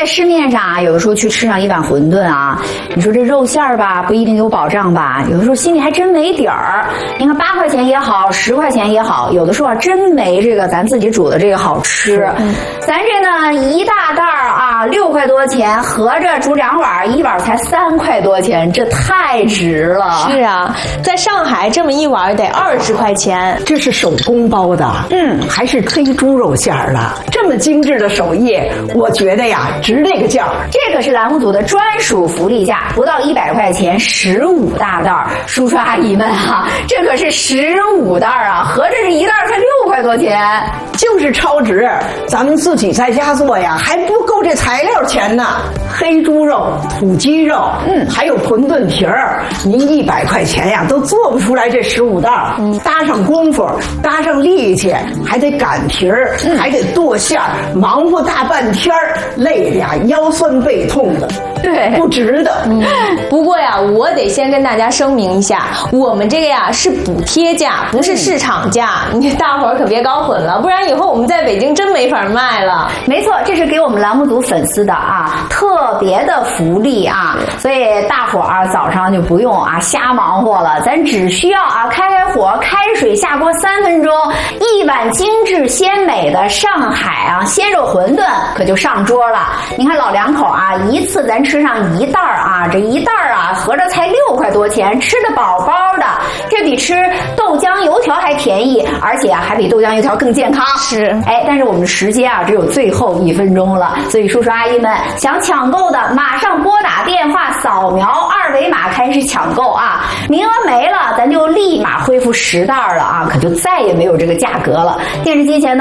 在市面上啊，有的时候去吃上一碗馄饨啊，你说这肉馅儿吧，不一定有保障吧？有的时候心里还真没底儿。你看8块钱也好，10块钱也好，有的时候啊真没这个咱自己煮的这个好吃。咱这呢一大袋啊6块多钱，合着煮2碗，一碗才3块多钱，这太值了。 是啊，在上海这么一碗得20块钱。 这是手工包的，还是黑猪肉馅儿的，这么精致的手艺，我觉得呀值这个价。 这可是栏目组的专属福利价，不到100块钱15大袋儿。叔叔阿姨们啊，这可是15袋儿啊，合着这一袋才6块多钱， 就是超值。咱们自己在家做呀，还不够这材料钱呢。黑猪肉、土鸡肉，还有馄饨皮儿，您100块钱呀都做不出来这15袋儿。搭上功夫，搭上力气，还得擀皮儿，还得剁馅儿，忙活大半天儿，累的呀腰酸背痛的。 对， 不值得。 不过呀，我得先跟大家声明一下，我们这个呀是补贴价，不是市场价，你大伙儿可别搞混了，不然以后我们在北京真没法卖了。 没错，这是给我们栏目组粉丝的啊特别的福利啊，所以大伙儿早上就不用啊瞎忙活了，咱只需要啊开火，开水下锅3分钟，一碗精致鲜美的上海啊鲜肉馄饨可就上桌了。你看老两口啊，一次咱吃上1袋儿啊，这1袋儿啊合着才6块多钱，吃得饱饱的，这比吃豆浆油条还便宜，而且啊还比豆浆油条更健康。 是， 但是我们的时间啊只有最后1分钟了，所以叔叔阿姨们想抢购的马上拨打电话，扫描2维码开始抢购啊，名额没了咱就立马恢复10袋了啊，可就再也没有这个价格了。电视机前的